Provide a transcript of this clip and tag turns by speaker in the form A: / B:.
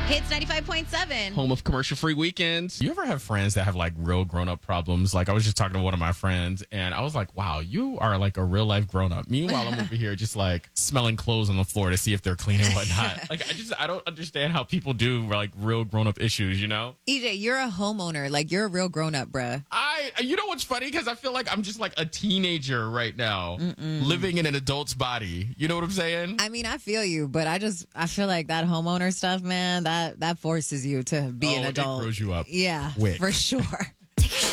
A: Hits 95.7.
B: Home of commercial-free weekends.
C: You ever have friends that have like real grown-up problems? Like I was just talking to one of my friends and I was like, wow, you are like a real-life grown-up. Meanwhile, I'm over here just like smelling clothes on the floor to see if they're clean and whatnot. Like I don't understand how people do like real grown-up issues, you know?
A: EJ, you're a homeowner. Like, you're a real grown-up, bruh.
C: You know what's funny? Because I feel like I'm just like a teenager right now, living in an adult's body. You know what I'm saying?
A: I mean, I feel you, but I feel like that homeowner stuff, man, that forces you to be an adult.
C: It grows you up.
A: Yeah,
C: quick.
A: for sure.